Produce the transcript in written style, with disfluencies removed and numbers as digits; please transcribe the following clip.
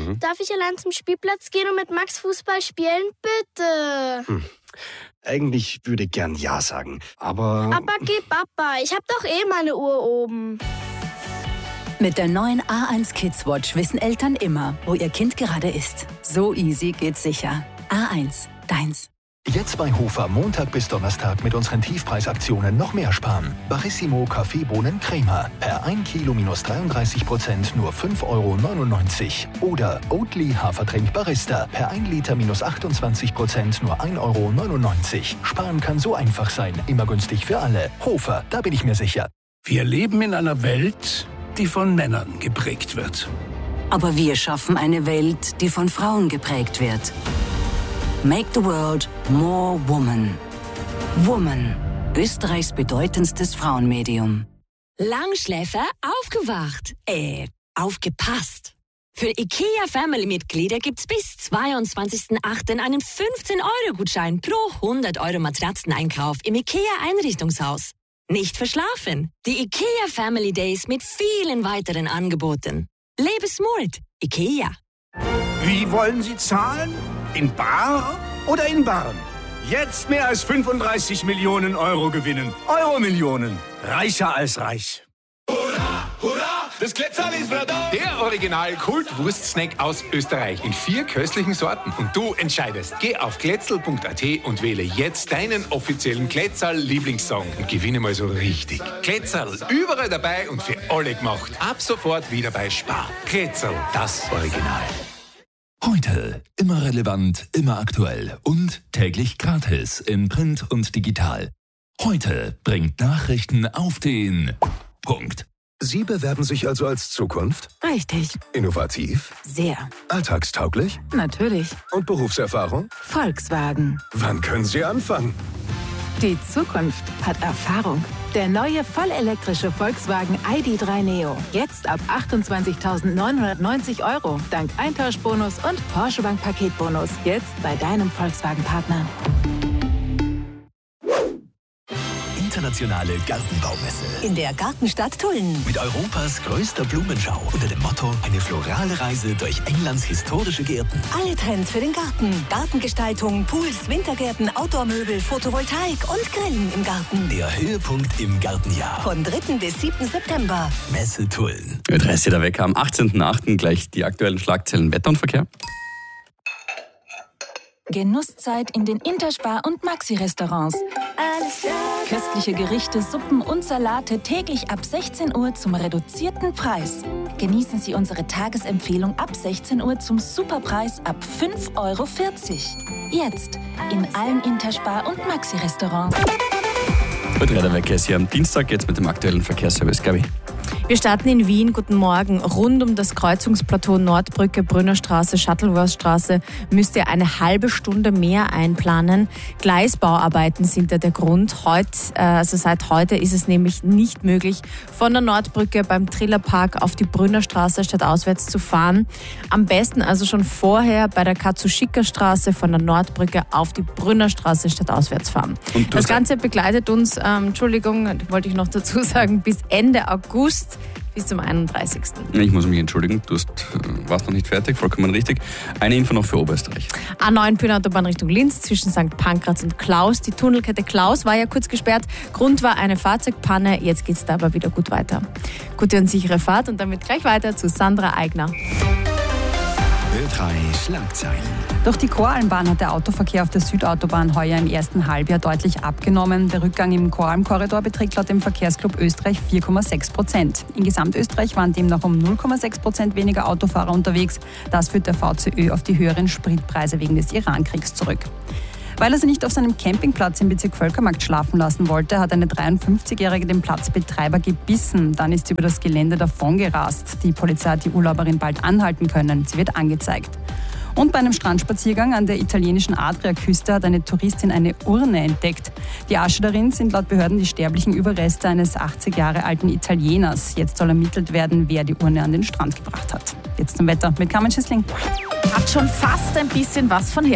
Darf ich allein zum Spielplatz gehen und mit Max Fußball spielen? Bitte. Eigentlich würde ich gern Ja sagen, aber... Aber geh Papa, ich hab doch meine Uhr oben. Mit der neuen A1 Kids Watch wissen Eltern immer, wo ihr Kind gerade ist. So easy geht's sicher. A1, deins. Jetzt bei Hofer Montag bis Donnerstag mit unseren Tiefpreisaktionen noch mehr sparen. Barissimo Kaffeebohnen Crema per 1 Kilo minus 33% nur 5,99 €. Oder Oatly Hafertrink Barista per 1 Liter minus 28% nur 1,99 €. Sparen kann so einfach sein, immer günstig für alle. Hofer, da bin ich mir sicher. Wir leben in einer Welt, die von Männern geprägt wird. Aber wir schaffen eine Welt, die von Frauen geprägt wird. Make the world more woman. Woman, Österreichs bedeutendstes Frauenmedium. Langschläfer aufgewacht. Aufgepasst. Für IKEA-Family-Mitglieder gibt's bis 22.08. einen 15-Euro-Gutschein pro 100 € Matratzeneinkauf im IKEA-Einrichtungshaus. Nicht verschlafen. Die IKEA Family Days mit vielen weiteren Angeboten. Lebe smart. IKEA. Wie wollen Sie zahlen? In bar oder in Barren? Jetzt mehr als 35 Millionen € gewinnen. Euro-Millionen. Reicher als reich. Hurra, hurra, das Kletterl ist wieder da. Der Original-Kult-Wurst-Snack aus Österreich in 4 köstlichen Sorten. Und du entscheidest. Geh auf kletzel.at und wähle jetzt deinen offiziellen Kletterl-Lieblingssong und gewinne mal so richtig. Kletterl, überall dabei und für alle gemacht. Ab sofort wieder bei Spar. Kletterl, das Original. Heute immer relevant, immer aktuell und täglich gratis in Print und digital. Heute bringt Nachrichten auf den Punkt. Sie bewerben sich also als Zukunft? Richtig. Innovativ? Sehr. Alltagstauglich? Natürlich. Und Berufserfahrung? Volkswagen. Wann können Sie anfangen? Die Zukunft hat Erfahrung. Der neue vollelektrische Volkswagen ID.3 Neo. Jetzt ab 28.990 €. Dank Eintauschbonus und Porsche Bank Paketbonus. Jetzt bei deinem Volkswagen-Partner. Internationale Gartenbaumesse. In der Gartenstadt Tulln. Mit Europas größter Blumenschau unter dem Motto eine florale Reise durch Englands historische Gärten. Alle Trends für den Garten. Gartengestaltung, Pools, Wintergärten, Outdoor-Möbel, Photovoltaik und Grillen im Garten. Der Höhepunkt im Gartenjahr. Von 3. bis 7. September. Messe Tulln. Mit Rest der Wecker am 18.08. gleich die aktuellen Schlagzeilen Wetter und Verkehr. Genusszeit in den Interspar- und Maxi-Restaurants. Alles klar. Köstliche Gerichte, Suppen und Salate täglich ab 16 Uhr zum reduzierten Preis. Genießen Sie unsere Tagesempfehlung ab 16 Uhr zum Superpreis ab 5,40 €. Jetzt in allen Interspar- und Maxi-Restaurants. Heute der Wecker ist hier am Dienstag, jetzt mit dem aktuellen Verkehrsservice, Gabi. Wir starten in Wien. Guten Morgen. Rund um das Kreuzungsplateau Nordbrücke, Brünnerstraße, Shuttleworthstraße müsst ihr eine halbe Stunde mehr einplanen. Gleisbauarbeiten sind da der Grund. Seit heute ist es nämlich nicht möglich, von der Nordbrücke beim Trillerpark auf die Brünnerstraße stadtauswärts zu fahren. Am besten also schon vorher bei der Katsushika-Straße von der Nordbrücke auf die Brünnerstraße stadtauswärts fahren. Das Ganze begleitet uns, wollte ich noch dazu sagen, bis Ende August. Bis zum 31. Ich muss mich entschuldigen, du warst noch nicht fertig, vollkommen richtig. Eine Info noch für Oberösterreich. A9 Pünautobahn Richtung Linz zwischen St. Pankraz und Klaus. Die Tunnelkette Klaus war ja kurz gesperrt. Grund war eine Fahrzeugpanne. Jetzt geht es da aber wieder gut weiter. Gute und sichere Fahrt und damit gleich weiter zu Sandra Eigner. Ö3 Schlagzeilen. Durch die Koralmbahn hat der Autoverkehr auf der Südautobahn heuer im ersten Halbjahr deutlich abgenommen. Der Rückgang im Koralmkorridor beträgt laut dem Verkehrsclub Österreich 4,6%. In Gesamtösterreich waren demnach um 0,6% weniger Autofahrer unterwegs. Das führt der VCÖ auf die höheren Spritpreise wegen des Irankriegs zurück. Weil er sie nicht auf seinem Campingplatz im Bezirk Völkermarkt schlafen lassen wollte, hat eine 53-Jährige den Platzbetreiber gebissen. Dann ist sie über das Gelände davongerast. Die Polizei hat die Urlauberin bald anhalten können. Sie wird angezeigt. Und bei einem Strandspaziergang an der italienischen Adriaküste hat eine Touristin eine Urne entdeckt. Die Asche darin sind laut Behörden die sterblichen Überreste eines 80 Jahre alten Italieners. Jetzt soll ermittelt werden, wer die Urne an den Strand gebracht hat. Jetzt zum Wetter mit Carmen Schissling. Hat schon fast ein bisschen was von